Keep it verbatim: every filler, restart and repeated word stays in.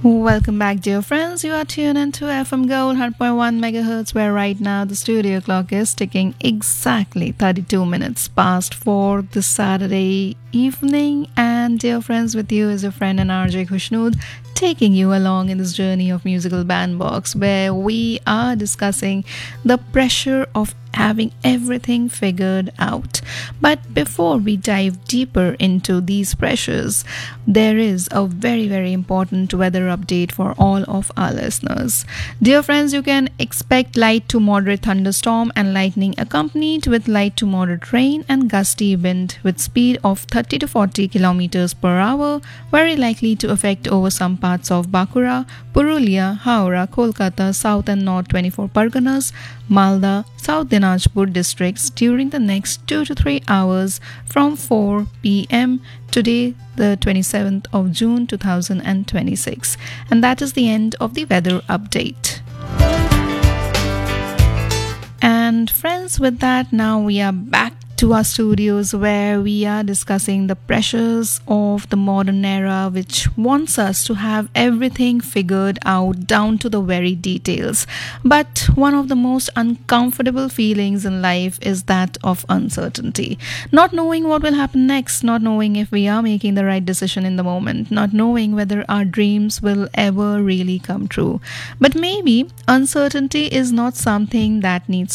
Welcome back, dear friends. You are tuned into F M Gold one hundred point one megahertz, where right now the studio clock is ticking exactly thirty-two minutes past four this Saturday evening. And, dear friends, with you is your friend and R J Khushnood, taking you along in this journey of Musical Bandbox, where we are discussing the pressure of having everything figured out. But before we dive deeper into these pressures, there is a very, very important weather update for all of our listeners. Dear friends, you can expect light to moderate thunderstorm and lightning accompanied with light to moderate rain and gusty wind with speed of thirty to forty kilometers per hour, very likely to affect over some parts of Bakura, Purulia, Howrah, Kolkata, South and North twenty-four Parganas, Malda, South Dinajpur districts during the next two to three hours from four p m today, the twenty-seventh of June two thousand twenty-six. And that is the end of the weather update. And friends, with that, now we are back to our studios where we are discussing the pressures of the modern era, which wants us to have everything figured out down to the very details. But one of the most uncomfortable feelings in life is that of uncertainty. Not knowing what will happen next, not knowing if we are making the right decision in the moment, not knowing whether our dreams will ever really come true. But maybe uncertainty is not something that needs